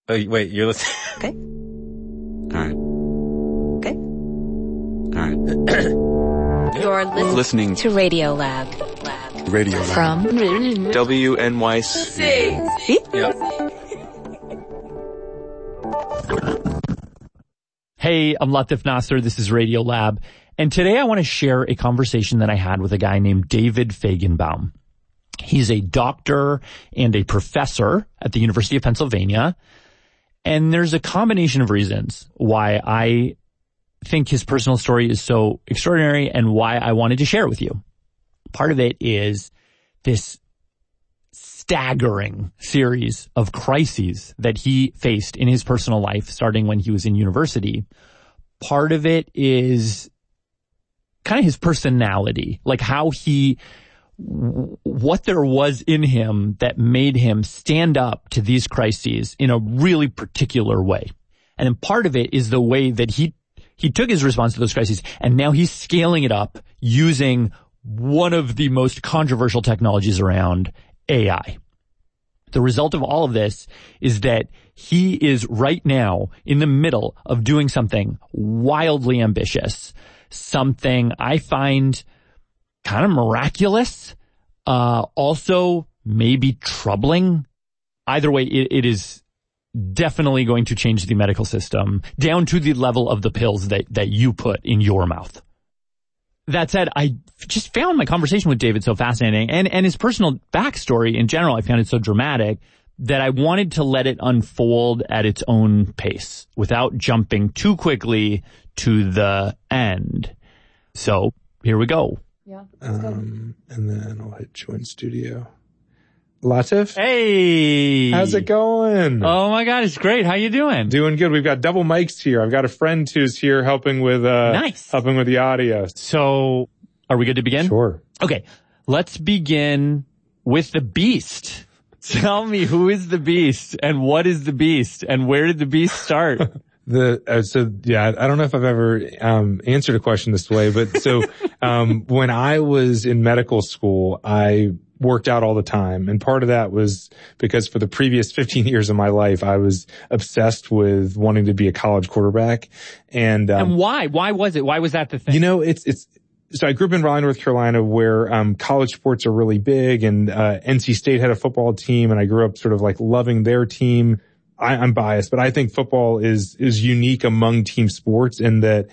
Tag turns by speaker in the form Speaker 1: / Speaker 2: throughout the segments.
Speaker 1: Oh, wait, you're listening?
Speaker 2: Okay.
Speaker 1: All right.
Speaker 2: Okay.
Speaker 1: All right.
Speaker 2: You're listening to Radio Lab.
Speaker 1: Radio Lab.
Speaker 2: From
Speaker 1: WNYC.
Speaker 2: See?
Speaker 1: Yep.
Speaker 3: Hey, I'm Latif Nasser. This is Radio Lab. And today I want to share a conversation that I had with a guy named David Fajgenbaum. He's a doctor and a professor at the University of Pennsylvania. And there's a combination of reasons why I think his personal story is so extraordinary and why I wanted to share it with you. Part of it is this staggering series of crises that he faced in his personal life starting when he was in university. Part of it is kind of his personality, like what there was in him that made him stand up to these crises in a really particular way. And then part of it is the way that he took his response to those crises and now he's scaling it up using one of the most controversial technologies around, AI. The result of all of this is that he is right now in the middle of doing something wildly ambitious, something I find kind of miraculous, also maybe troubling. Either way, it is definitely going to change the medical system down to the level of the pills that you put in your mouth. That said, I just found my conversation with David so fascinating and his personal backstory in general, I found it so dramatic that I wanted to let it unfold at its own pace without jumping too quickly to the end. So here we go.
Speaker 4: Yeah. And then I'll hit join studio. Latif?
Speaker 3: Hey!
Speaker 4: How's it going?
Speaker 3: Oh my God, it's great. How you doing?
Speaker 4: Doing good. We've got double mics here. I've got a friend who's here helping with helping with the audio.
Speaker 3: So, are we good to begin?
Speaker 4: Sure.
Speaker 3: Okay. Let's begin with the Beast. Tell me, who is the Beast and what is the Beast and where did the Beast start?
Speaker 4: I don't know if I've ever answered a question this way, but when I was in medical school, I worked out all the time. And part of that was because for the previous 15 years of my life, I was obsessed with wanting to be a college quarterback. And
Speaker 3: why? Why was it? Why was that the thing?
Speaker 4: You know, so I grew up in Raleigh, North Carolina, where college sports are really big, and NC State had a football team, and I grew up sort of like loving their team. I'm biased, but I think football is unique among team sports in that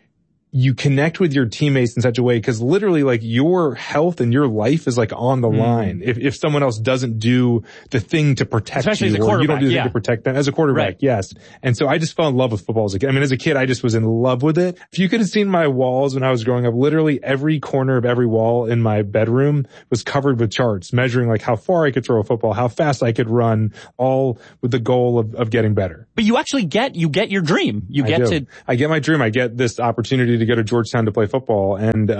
Speaker 4: you connect with your teammates in such a way, because literally like your health and your life is like on the line. If someone else doesn't do the thing to protect
Speaker 3: especially
Speaker 4: you,
Speaker 3: as a
Speaker 4: or you don't do the
Speaker 3: yeah.
Speaker 4: thing to protect them as a quarterback.
Speaker 3: Right.
Speaker 4: Yes. And so I just fell in love with football as a kid. I mean, as a kid, I just was in love with it. If you could have seen my walls when I was growing up, literally every corner of every wall in my bedroom was covered with charts measuring like how far I could throw a football, how fast I could run, all with the goal of getting better.
Speaker 3: But you actually get your dream.
Speaker 4: I get my dream. I get this opportunity to go to Georgetown to play football. And,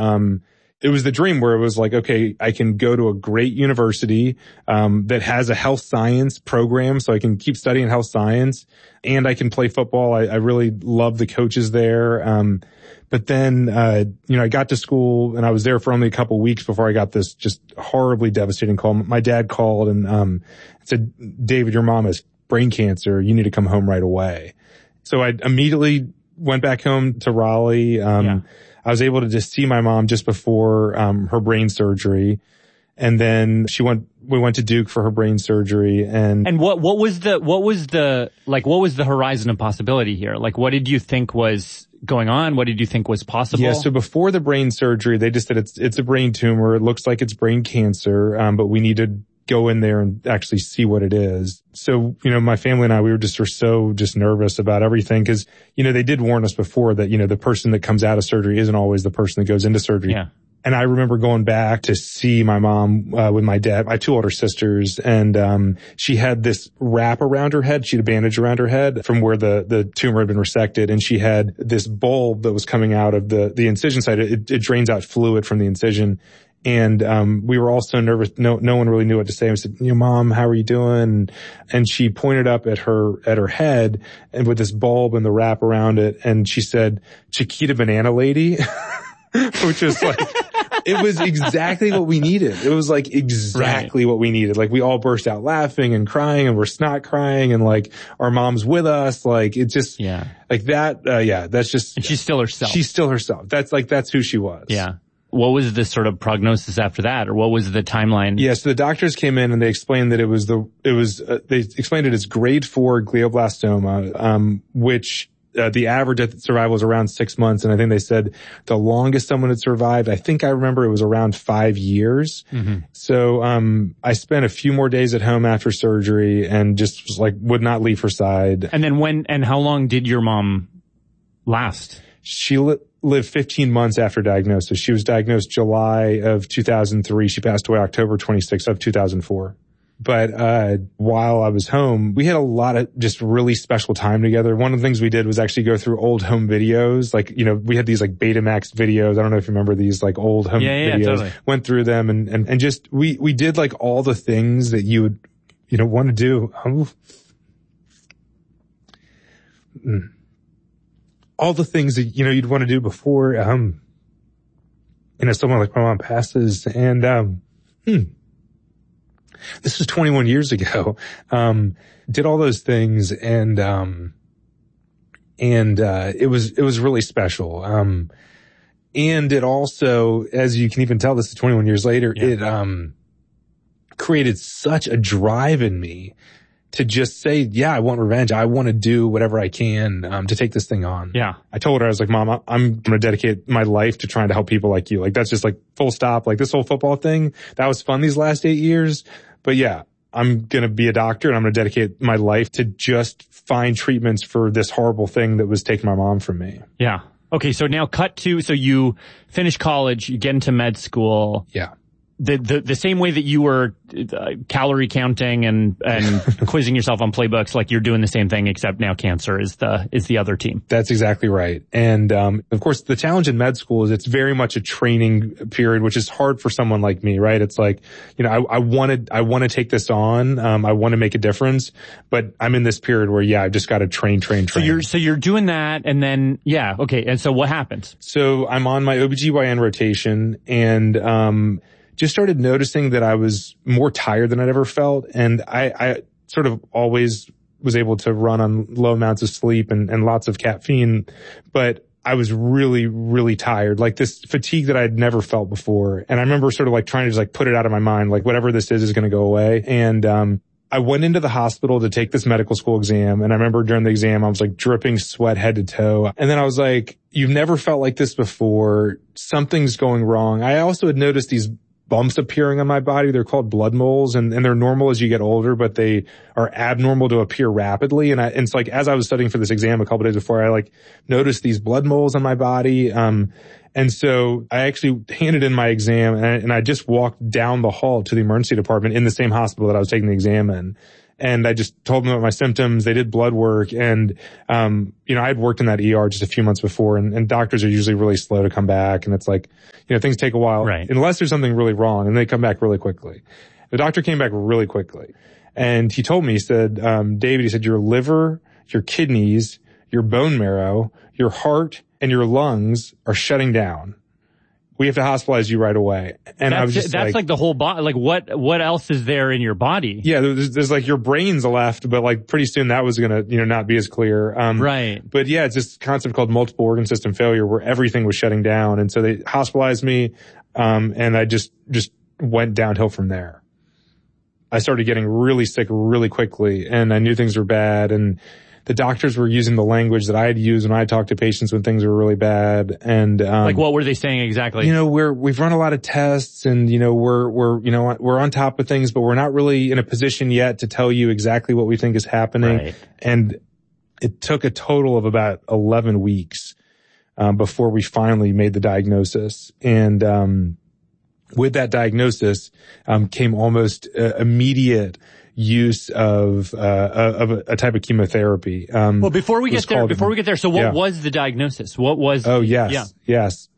Speaker 4: it was the dream where it was like, okay, I can go to a great university, that has a health science program, so I can keep studying health science, and I can play football. I really love the coaches there. But then, I got to school and I was there for only a couple of weeks before I got this just horribly devastating call. My dad called and, said, David, your mom has brain cancer. You need to come home right away. So I immediately went back home to Raleigh. I was able to just see my mom just before her brain surgery, and then we went to Duke for her brain surgery. And
Speaker 3: what was the horizon of possibility here? Like, what did you think was going on? What did you think was possible?
Speaker 4: Yeah, so before the brain surgery, they just said it's a brain tumor. It looks like it's brain cancer, but we need to go in there and actually see what it is. So, my family and I, we were so nervous about everything, because, they did warn us before that, the person that comes out of surgery isn't always the person that goes into surgery.
Speaker 3: Yeah.
Speaker 4: And I remember going back to see my mom, with my dad, my two older sisters, and, she had this wrap around her head. She had a bandage around her head from where the tumor had been resected. And she had this bulb that was coming out of the incision site. It drains out fluid from the incision. And, we were all so nervous. No one really knew what to say. I said, Mom, how are you doing? And she pointed up at her head and with this bulb and the wrap around it. And she said, Chiquita Banana Lady, which is like, it was exactly what we needed. It was like exactly what we needed. Like we all burst out laughing and crying and we're snot crying and like our mom's with us. Like it just, like that. That's just,
Speaker 3: and she's still herself.
Speaker 4: She's still herself. That's who she was.
Speaker 3: Yeah. What was the sort of prognosis after that, or what was the timeline?
Speaker 4: Yeah, so the doctors came in and they explained that they explained it as grade 4 glioblastoma, which the average death survival was around 6 months. And I think they said the longest someone had survived, I think I remember it was around 5 years. Mm-hmm. So, I spent a few more days at home after surgery and just was like, would not leave her side.
Speaker 3: And then how long did your mom last?
Speaker 4: She lived 15 months after diagnosis. She was diagnosed July of 2003. She passed away October 26th of 2004. But while I was home, we had a lot of just really special time together. One of the things we did was actually go through old home videos. Like, we had these like Betamax videos. I don't know if you remember these like old home videos.
Speaker 3: Totally.
Speaker 4: Went through them and just we did like all the things that you would want to do. All the things that, you'd want to do before, someone like my mom passes. And, this was 21 years ago. Did all those things and it was really special. And it also, as you can even tell, this is 21 years later, it, created such a drive in me to just say, I want revenge. I want to do whatever I can, to take this thing on.
Speaker 3: Yeah.
Speaker 4: I told her, I was like, Mom, I'm going to dedicate my life to trying to help people like you. Like, that's just like full stop. Like this whole football thing, that was fun these last 8 years. But I'm going to be a doctor and I'm going to dedicate my life to just find treatments for this horrible thing that was taking my mom from me.
Speaker 3: Yeah. Okay. So now so you finish college, you get into med school.
Speaker 4: Yeah.
Speaker 3: The same way that you were calorie counting and quizzing yourself on playbooks, like you're doing the same thing, except now cancer is the other team.
Speaker 4: That's exactly right. And of course, the challenge in med school is it's very much a training period, which is hard for someone like me, right? It's like, I want to take this on. I want to make a difference, but I'm in this period where I've just got to train.
Speaker 3: So you're doing that, and then okay. And so what happens?
Speaker 4: So I'm on my OBGYN rotation, and just started noticing that I was more tired than I'd ever felt. And I sort of always was able to run on low amounts of sleep and lots of caffeine, but I was really, really tired, like this fatigue that I'd never felt before. And I remember sort of like trying to just like put it out of my mind, like whatever this is going to go away. And, I went into the hospital to take this medical school exam. And I remember during the exam, I was like dripping sweat head to toe. And then I was like, you've never felt like this before. Something's going wrong. I also had noticed these bumps appearing on my body. They're called blood moles, and they're normal as you get older, but they are abnormal to appear rapidly. And it's like, as I was studying for this exam a couple days before, I like noticed these blood moles on my body. And so I actually handed in my exam and I just walked down the hall to the emergency department in the same hospital that I was taking the exam in. And I just told them about my symptoms. They did blood work. And, I had worked in that ER just a few months before, and doctors are usually really slow to come back. And it's like, things take a while,
Speaker 3: right,
Speaker 4: unless there's something really wrong, and they come back really quickly. The doctor came back really quickly. And he told me, he said, David, he said, your liver, your kidneys, your bone marrow, your heart, and your lungs are shutting down. We have to hospitalize you right away. And I was just
Speaker 3: that's like the whole body. Like what else is there in your body?
Speaker 4: Yeah, there's like your brain's left, but like pretty soon that was gonna, not be as clear.
Speaker 3: Right.
Speaker 4: But yeah, it's this concept called multiple organ system failure where everything was shutting down. And so they hospitalized me. And I just went downhill from there. I started getting really sick really quickly, and I knew things were bad, and the doctors were using the language that I had used when I talked to patients when things were really bad. And,
Speaker 3: like what were they saying exactly?
Speaker 4: We've run a lot of tests, and, we're on top of things, but we're not really in a position yet to tell you exactly what we think is happening.
Speaker 3: Right.
Speaker 4: And it took a total of about 11 weeks, before we finally made the diagnosis. And, with that diagnosis, came almost immediate use of a type of chemotherapy.
Speaker 3: Well, before we get there, so what was the diagnosis? What was?
Speaker 4: Oh, yes. Yeah. Yes.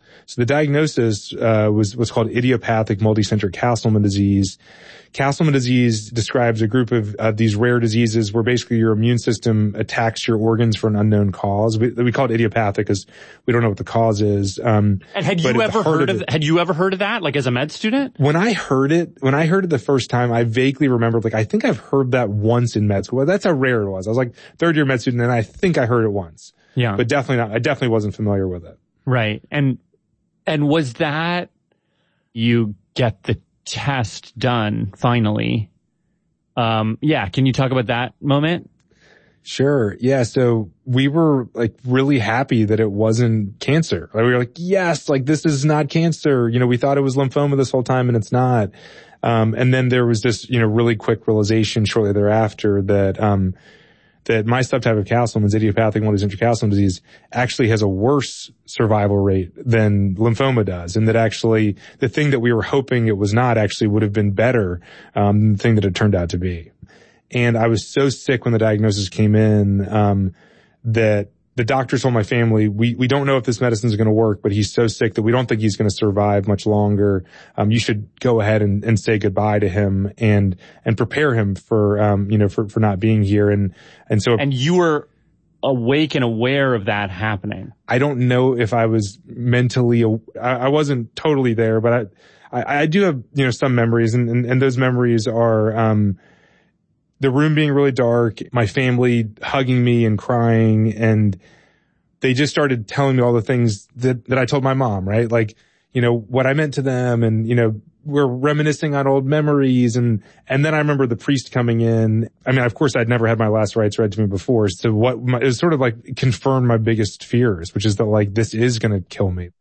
Speaker 4: So the diagnosis was what's called idiopathic multicentric Castleman disease. Castleman disease describes a group of these rare diseases where basically your immune system attacks your organs for an unknown cause. We call it idiopathic because we don't know what the cause is.
Speaker 3: And had you ever heard of that, like as a med student? When I heard it
Speaker 4: the first time, I vaguely remembered, like, I think I've heard that once in med school. Well, that's how rare it was. I was like third year med student and I think I heard it once.
Speaker 3: Yeah.
Speaker 4: But definitely not. I definitely wasn't familiar with it.
Speaker 3: Right. And was that you get the test done finally? Can you talk about that moment?
Speaker 4: Sure. Yeah. So we were like really happy that it wasn't cancer. Like, we were like, yes, like this is not cancer. You know, we thought it was lymphoma this whole time and it's not. And then there was this, really quick realization shortly thereafter that, that my subtype of Castleman's idiopathic multicentric Castleman disease actually has a worse survival rate than lymphoma does. And that actually the thing that we were hoping it was not actually would have been better, than the thing that it turned out to be. And I was so sick when the diagnosis came in, that the doctors told my family, we don't know if this medicine is going to work, but he's so sick that we don't think he's going to survive much longer. You should go ahead and say goodbye to him and prepare him for not being here. And you were awake and aware of that happening. I don't know if I was mentally, I wasn't totally there, but I do have, some memories and those memories are, the room being really dark, my family hugging me and crying, and they just started telling me all the things that I told my mom, right? Like, what I meant to them, and, we're reminiscing on old memories, and then I remember the priest coming in. I mean, of course, I'd never had my last rites read to me before, so it was sort of like confirmed my biggest fears, which is that, like, this is gonna kill me.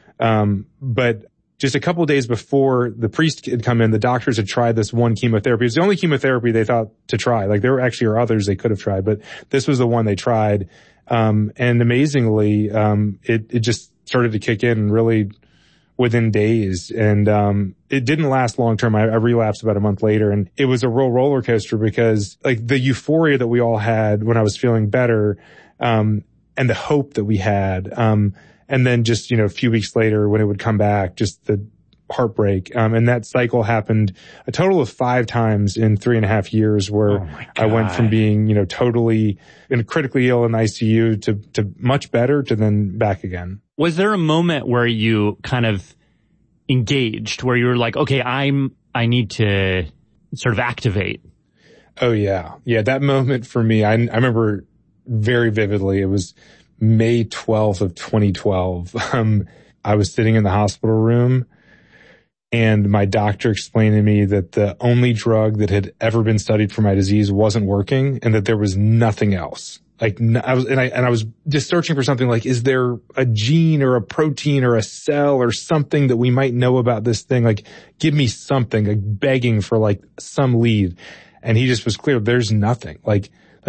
Speaker 4: But just a couple of days before the priest had come in, the doctors had tried this one chemotherapy. It was the only chemotherapy they thought to try. Like, there actually are others they could have tried, but this was the one they tried. And amazingly, it just started to kick in really within days. And, it didn't last long term. I relapsed about a month later, and it was a real roller coaster because, like, the euphoria that we all had when I was feeling better, and the hope that we had, and then just, a few weeks later when it would come back, just the heartbreak. And that cycle happened a total of 5 times in 3.5 years where I went from being, totally critically ill in the ICU to much better to then back again. Was there a moment where you kind of engaged, where you were like, okay, I need to sort of activate? Oh yeah. Yeah. That moment for me, I remember very vividly. It was May 12th of 2012. I was sitting in the hospital room and my doctor explained to me that the only drug that had ever been studied for my disease wasn't working and that there was nothing else. Like, I was just searching for something like, is there a gene or a protein or a cell or something that we might know about this thing? Like, give me something, like begging for like some lead. And he just was clear. There's nothing. Like,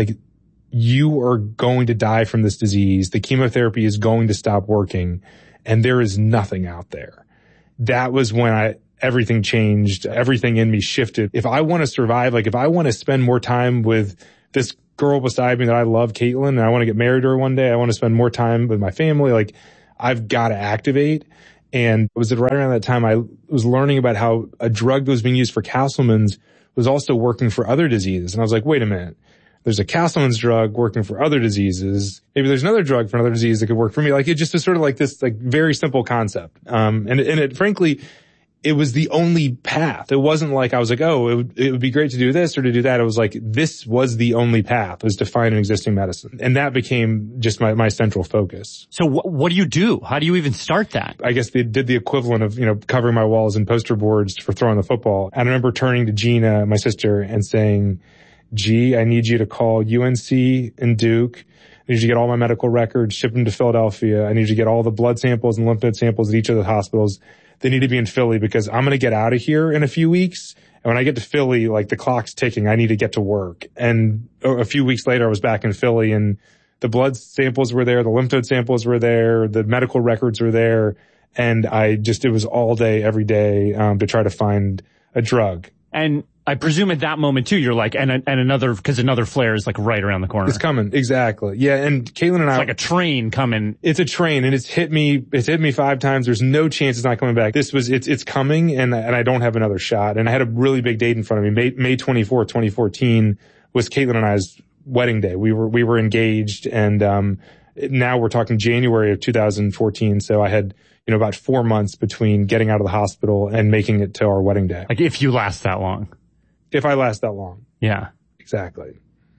Speaker 4: you are going to die from this disease. The chemotherapy is going to stop working and there is nothing out there. That was when everything changed. Everything in me shifted. If I want to survive, like if I want to spend more time with this girl beside me that I love, Caitlin, and I want to get married to her one day, I want to spend more time with my family, like I've got to activate. And it was right around that time I was learning about how a drug that was being used for Castleman's was also working for other diseases. And I was like, wait a minute. There's a Castleman's drug working for other diseases. Maybe there's another drug for another disease that could work for me. Like, it just is sort of like this, like, very simple concept. And it frankly, it was the only path. It wasn't like I was like, oh, it would be great to do this or to do that. It was like, this was the only path, was to find an existing medicine. And that became just my central focus. So what do you do? How do you even start that? I guess they did the equivalent of, covering my walls and poster boards for throwing the football. And I remember turning to Gina, my sister, and saying, G, I need you to call UNC and Duke. I need you to get all my medical records, ship them to Philadelphia. I need you to get all the blood samples and lymph node samples at each of the hospitals. They need to be in Philly because I'm going to get out of here in a few weeks. And when I get to Philly, like the clock's ticking, I need to get to work. And a few weeks later, I was back in Philly and the blood samples were there. The lymph node samples were there. The medical records were there. And it was all day, every day, to try to find a drug. And
Speaker 3: I presume at that moment too, you're like, and another flare is like right around the corner.
Speaker 4: It's coming. Exactly. Yeah. And Caitlin and I.
Speaker 3: It's like a train coming.
Speaker 4: It's a train and it's hit me 5 times. There's no chance it's not coming back. It's coming and I don't have another shot. And I had a really big date in front of me. May 24th, 2014 was Caitlin and I's wedding day. We were engaged and, now we're talking January of 2014. So I had, about 4 months between getting out of the hospital and making it to our wedding day.
Speaker 3: Like if you last that long.
Speaker 4: If I last that long.
Speaker 3: Yeah.
Speaker 4: Exactly.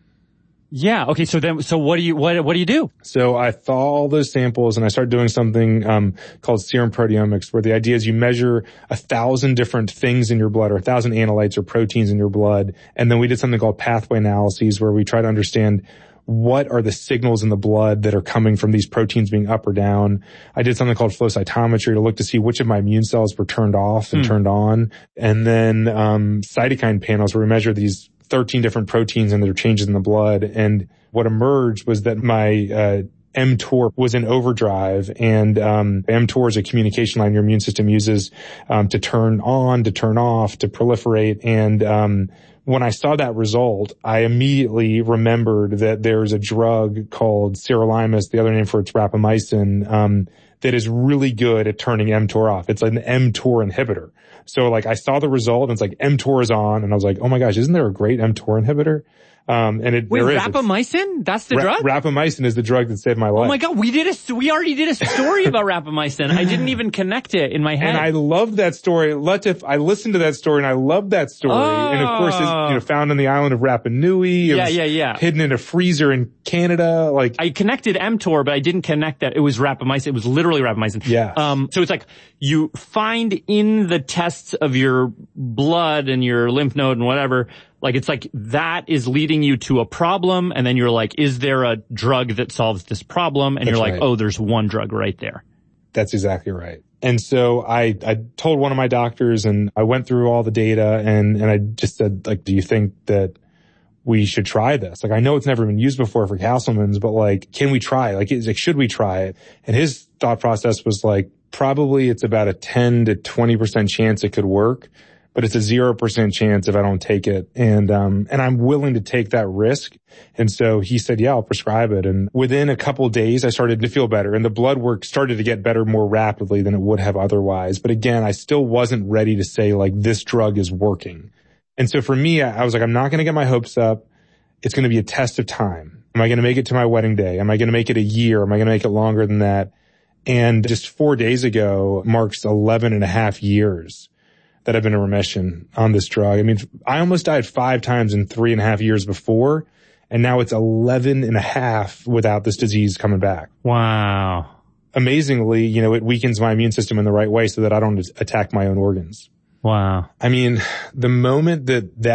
Speaker 3: Yeah. Okay. So what do you do?
Speaker 4: So I thaw all those samples and I started doing something, called serum proteomics, where the idea is you measure 1,000 different things in your blood or 1,000 analytes or proteins in your blood. And then we did something called pathway analyses where we try to understand what are the signals in the blood that are coming from these proteins being up or down. I did something called flow cytometry to look to see which of my immune cells were turned off and turned on. And then, cytokine panels where we measure these 13 different proteins and their changes in the blood. And what emerged was that my, mTOR was in overdrive, and mTOR is a communication line your immune system uses to turn on, to turn off, to proliferate. And when I saw that result, I immediately remembered that there's a drug called sirolimus, the other name for it's rapamycin, that is really good at turning mTOR off. It's an mTOR inhibitor. So like I saw the result and it's like mTOR is on, and I was like, oh my gosh, isn't there a great mTOR inhibitor? Wait,
Speaker 3: rapamycin? That's the drug?
Speaker 4: Rapamycin is the drug that saved my life.
Speaker 3: Oh my God, we already did a story about rapamycin. I didn't even connect it in my head.
Speaker 4: And I loved that story. I listened to that story and I loved that story. Oh. And of course it's, found on the island of Rapa Nui. It was hidden in a freezer in Canada. Like
Speaker 3: I connected mTOR, but I didn't connect that it was rapamycin. It was literally rapamycin.
Speaker 4: Yeah.
Speaker 3: So it's like you find in the tests of your blood and your lymph node and whatever, like it's like that is leading you to a problem, and then you're like, is there a drug that solves this problem? And you're like, oh, there's one drug right there.
Speaker 4: That's exactly right. And so I told one of my doctors, and I went through all the data, and I just said, like, do you think that we should try this? Like, I know it's never been used before for Castleman's, but like, can we try? Like, should we try it? And his thought process was like, probably it's about a 10 to 20% chance it could work, but it's a 0% chance if I don't take it. And I'm willing to take that risk. And so he said, yeah, I'll prescribe it. And within a couple of days, I started to feel better, and the blood work started to get better more rapidly than it would have otherwise. But again, I still wasn't ready to say like this drug is working. And so for me, I was like, I'm not going to get my hopes up. It's going to be a test of time. Am I going to make it to my wedding day? Am I going to make it a year? Am I going to make it longer than that? And just 4 days ago marks 11 and a half years that I've been in remission on this drug. I mean, I almost died 5 times in 3.5 years before, and now it's 11 and a half without this disease coming back.
Speaker 3: Wow.
Speaker 4: Amazingly, it weakens my immune system in the right way so that I don't attack my own organs.
Speaker 3: Wow.
Speaker 4: I mean, the moment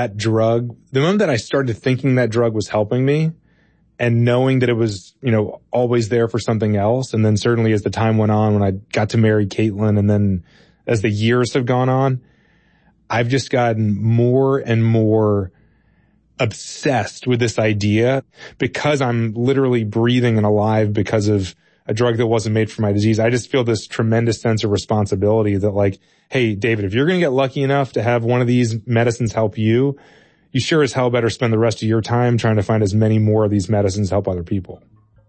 Speaker 4: that I started thinking that drug was helping me, and knowing that it was, always there for something else, and then certainly as the time went on, when I got to marry Caitlin, and then as the years have gone on, I've just gotten more and more obsessed with this idea because I'm literally breathing and alive because of a drug that wasn't made for my disease. I just feel this tremendous sense of responsibility that like, hey, David, if you're going to get lucky enough to have one of these medicines help you, you sure as hell better spend the rest of your time trying to find as many more of these medicines help other people.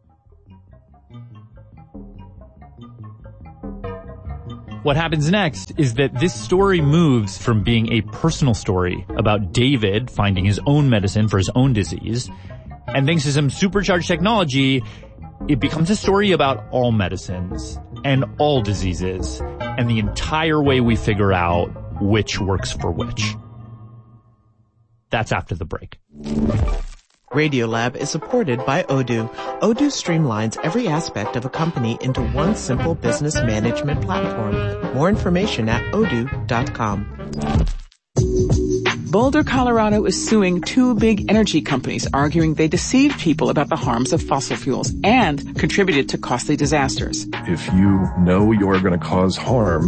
Speaker 3: What happens next is that this story moves from being a personal story about David finding his own medicine for his own disease, and thanks to some supercharged technology, it becomes a story about all medicines and all diseases and the entire way we figure out which works for which. That's after the break.
Speaker 5: Radiolab is supported by Odoo. Odoo streamlines every aspect of a company into one simple business management platform. More information at odoo.com.
Speaker 6: Boulder, Colorado is suing 2 big energy companies, arguing they deceived people about the harms of fossil fuels and contributed to costly disasters.
Speaker 7: If you know you're going to cause harm,